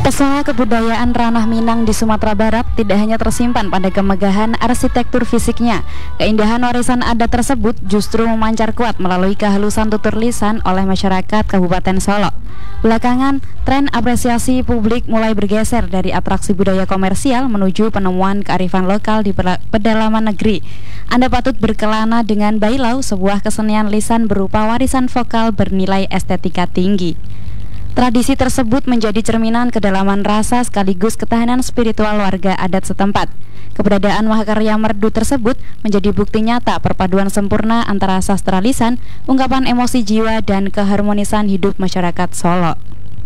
Pesona kebudayaan Ranah Minang di Sumatera Barat tidak hanya tersimpan pada kemegahan arsitektur fisiknya. Keindahan warisan adat tersebut justru memancar kuat melalui kehalusan tutur lisan oleh masyarakat Kabupaten Solok. Belakangan, tren apresiasi publik mulai bergeser dari atraksi budaya komersial menuju penemuan kearifan lokal di pedalaman negeri. Anda patut berkelana dengan bailau, sebuah kesenian lisan berupa warisan vokal bernilai estetika tinggi. Tradisi tersebut menjadi cerminan kedalaman rasa sekaligus ketahanan spiritual warga adat setempat. Keberadaan mahakarya merdu tersebut menjadi bukti nyata perpaduan sempurna antara sastra lisan, ungkapan emosi jiwa, dan keharmonisan hidup masyarakat Solok.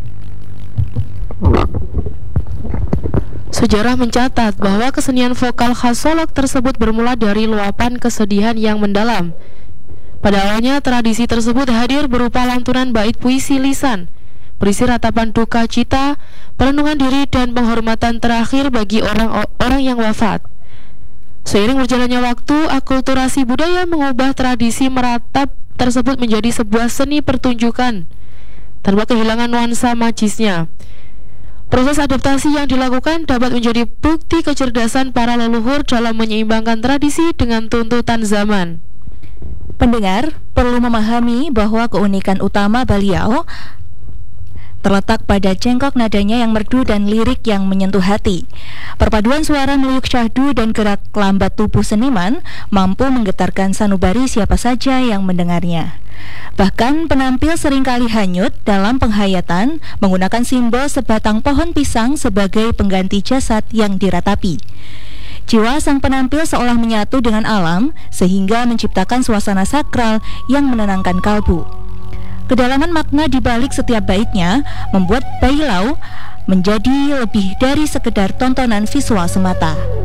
Sejarah mencatat bahwa kesenian vokal khas Solok tersebut bermula dari luapan kesedihan yang mendalam. Pada awalnya, tradisi tersebut hadir berupa lantunan bait puisi lisan, berisi ratapan duka cita, perenungan diri, dan penghormatan terakhir bagi orang-orang yang wafat. Seiring berjalannya waktu, akulturasi budaya mengubah tradisi meratap tersebut menjadi sebuah seni pertunjukan tanpa kehilangan nuansa magisnya. Proses adaptasi yang dilakukan dapat menjadi bukti kecerdasan para leluhur dalam menyeimbangkan tradisi dengan tuntutan zaman. Pendengar perlu memahami bahwa keunikan utama baliau terletak pada cengkok nadanya yang merdu dan lirik yang menyentuh hati. Perpaduan suara meliuk syahdu dan gerak lambat tubuh seniman mampu menggetarkan sanubari siapa saja yang mendengarnya. Bahkan penampil seringkali hanyut dalam penghayatan menggunakan simbol sebatang pohon pisang sebagai pengganti jasad yang diratapi. Jiwa sang penampil seolah menyatu dengan alam sehingga menciptakan suasana sakral yang menenangkan kalbu. Kedalaman makna di balik setiap baitnya membuat bailau menjadi lebih dari sekedar tontonan visual semata.